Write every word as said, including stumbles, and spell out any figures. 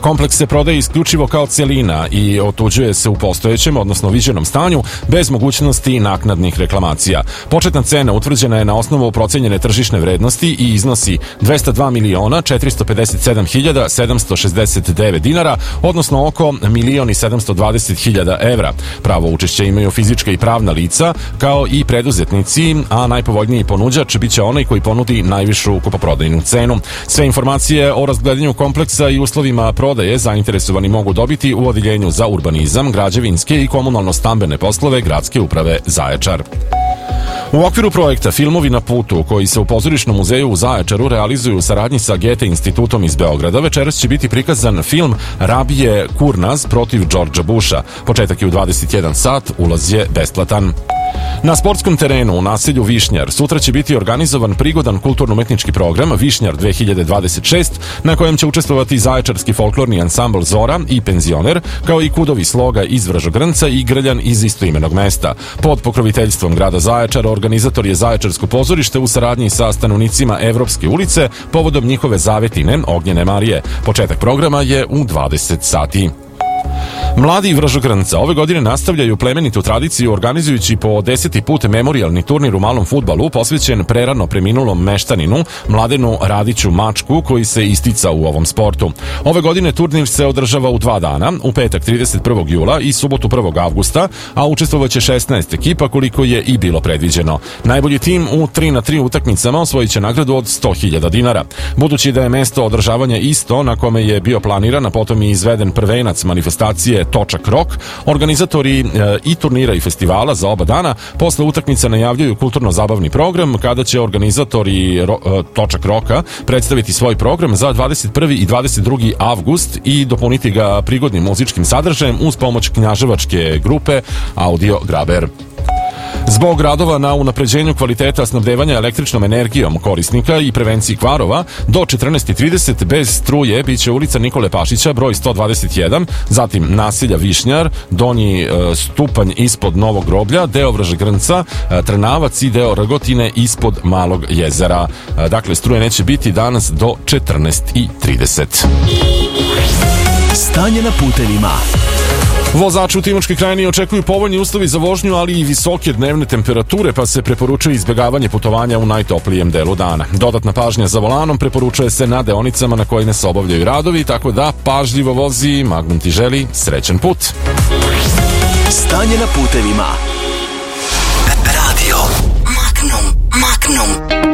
Kompleks se prodaje isključivo kao celina i otuđuje se u postojećem, odnosno viđenom stanju, bez mogućnosti naknadnih reklamacija. Početna cena utvrđena je na osnovu procenjene tržišne vrednosti i iznosi dvesta dva miliona četiristo pedeset sedam hiljada sedamsto šezdeset devet dinara, odnosno oko milion i sedamsto dvadeset hiljada evra. Pravo učešće imaju fizička i pravna lica, kao i preduzetnici, a najpovoljniji ponuđač biće onaj koji ponudi najvišu kupoprodajnu cenu. Sve informacije o razgledanju kompleksa i uslovima prodaje zainteresovani mogu dobiti u Odeljenju za urbanizam, građevinske i komunalno-stambene poslove Gradske uprave Zaječar. U okviru projekta Filmovi na putu, koji se u Pozorišnom muzeju u Zaječaru realizuju u saradnji sa Gete institutom iz Beograda, večeras će biti prikazan film Rabije Kurnaz protiv Džordža Busha. Početak je u dvadeset jedan sat, ulaz je besplatan. Na sportskom terenu u naselju Višnjar sutra će biti organizovan prigodan kulturno-umetnički program Višnjar dve hiljade dvadeset šest, na kojem će učestvovati Zaječarski folklorni ansambl Zora i Penzioner, kao i Kudovi Sloga iz Vražogrnca i Grljan iz istoimenog mesta. Pod pokroviteljstvom grada Zaječara organizator je Zaječarsko pozorište u saradnji sa stanovnicima Evropske ulice povodom njihove zavetine Ognjene Marije. Početak programa je u dvadeset sati. Mladi Vražogrnca ove godine nastavljaju plemenitu tradiciju organizujući po deseti put memorijalni turnir u malom fudbalu posvećen prerano preminulom meštaninu Mladenu Radiću Mačku, koji se istica u ovom sportu. Ove godine turnir se održava u dva dana, u petak trideset prvog jula i subotu prvog avgusta, a učestvovaće šesnaest ekipa koliko je i bilo predviđeno. Najbolji tim u tri na tri utakmicama osvojit će nagradu od sto hiljada dinara. Budući da je mesto održavanja isto na kome je bio planiran, a potom i izveden prvenac manifestacije Točak Rok, organizatori e, i turnira i festivala za oba dana posle utakmica najavljuju kulturno-zabavni program, kada će organizatori ro, e, Točak Roka predstaviti svoj program za dvadeset prvi i dvadeset drugi avgust i dopuniti ga prigodnim muzičkim sadržajem uz pomoć knjaževačke grupe Audio Graber. Zbog radova na unapređenju kvaliteta snabdevanja električnom energijom korisnika i prevenciji kvarova, do četrnaest i trideset bez struje biće ulica Nikole Pašića broj sto dvadeset jedan, zatim naselja Višnjar, donji e, stupanj ispod Novog groblja, deo Vražogrnca, e, Trnavac i deo Rgotine ispod Malog jezera. E, dakle, struje neće biti danas do četrnaest i trideset. Stanje na putevima. Vozači u Timočkoj krajini očekuju povoljni uslovi za vožnju, ali i visoke dnevne temperature, pa se preporučuje izbjegavanje putovanja u najtoplijem delu dana. Dodatna pažnja za volanom preporučuje se na deonicama na kojima se obavljaju radovi, tako da pažljivo vozi. Magnum ti želi srećan put. Stanje na putevima. Radio Magnum, Magnum.